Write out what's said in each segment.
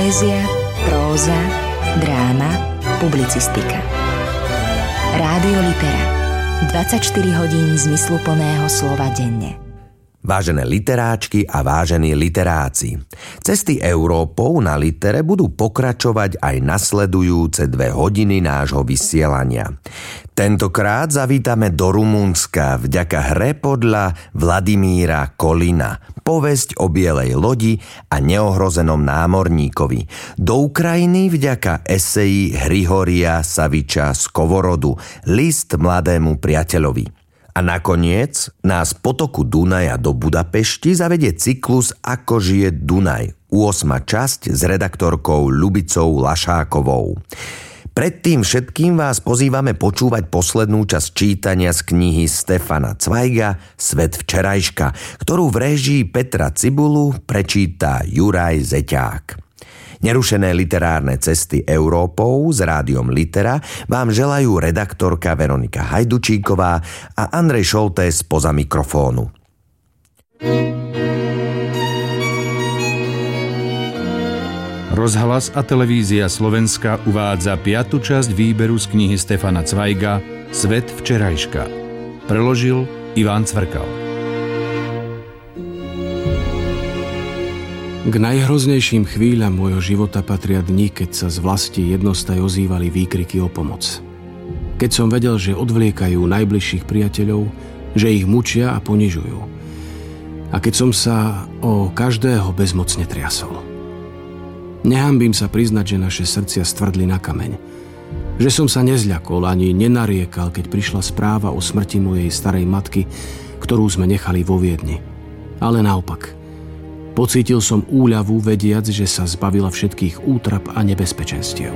Poézia, próza, dráma, publicistika. Rádio Litera. 24 hodín zmysluplného slova denne. Vážené literáčky a vážení literáci, cesty Európou na litere budú pokračovať aj nasledujúce 2 hodiny nášho vysielania. Tentokrát zavítame do Rumunska vďaka hre podľa Vladimíra Kolina, povesť o bielej lodi a neohrozenom námorníkovi, do Ukrajiny vďaka eseji Hrihoria Saviča Skovorodu, List mladému priateľovi. A nakoniec nás po toku Dunaja do Budapešti zavedie cyklus Ako žije Dunaj, 8. časť s redaktorkou Ľubicou Lašákovou. Predtým všetkým vás pozývame počúvať poslednú časť čítania z knihy Stefana Cvajga Svet včerajška, ktorú v réžii Petra Cibulu prečíta Juraj Zeťák. Nerušené literárne cesty Európou s rádiom Litera vám želajú redaktorka Veronika Hajdučíková a Andrej Šoltés spoza mikrofónu. Rozhlas a televízia Slovenska uvádza 5. časť výberu z knihy Stefana Cvajga Svet včerajška. Preložil Ivan Cvrkal. K najhroznejším chvíľam môjho života patria dni, keď sa z vlasti jednostaj ozývali výkriky o pomoc. Keď som vedel, že odvliekajú najbližších priateľov, že ich mučia a ponižujú. A keď som sa o každého bezmocne triasol. Nehanbím sa priznať, že naše srdcia stvrdli na kameň. Že som sa nezľakol ani nenariekal, keď prišla správa o smrti mojej starej matky, ktorú sme nechali vo Viedni. Ale naopak. Pocítil som úľavu, vediac, že sa zbavila všetkých útrap a nebezpečenstiev.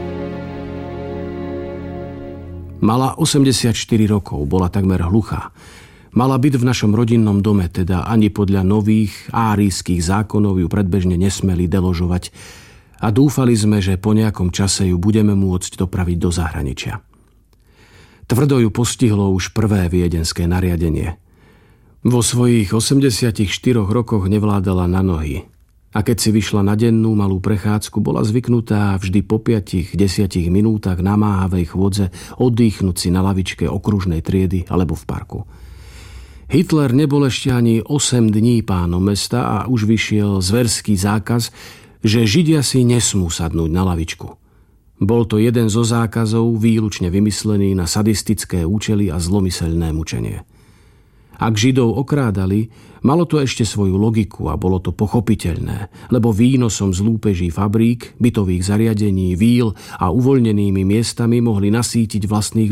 Mala 84 rokov, bola takmer hluchá. Mala byť v našom rodinnom dome, teda ani podľa nových árijských zákonov ju predbežne nesmeli deložovať a dúfali sme, že po nejakom čase ju budeme môcť dopraviť do zahraničia. Tvrdo ju postihlo už prvé viedenské nariadenie. Vo svojich 84 rokoch nevládala na nohy a keď si vyšla na dennú malú prechádzku, bola zvyknutá vždy po 5-10 minútach namáhavej chôdze oddychnúť si na lavičke okružnej triedy alebo v parku. Hitler nebol ešte ani 8 dní pánom mesta a už vyšiel zverský zákaz, že Židia si nesmú sadnúť na lavičku. Bol to jeden zo zákazov výlučne vymyslený na sadistické účely a zlomyselné mučenie. Ak Židov okrádali, malo to ešte svoju logiku a bolo to pochopiteľné, lebo výnosom z lúpeží fabrík, bytových zariadení, víl a uvoľnenými miestami mohli nasýtiť vlastných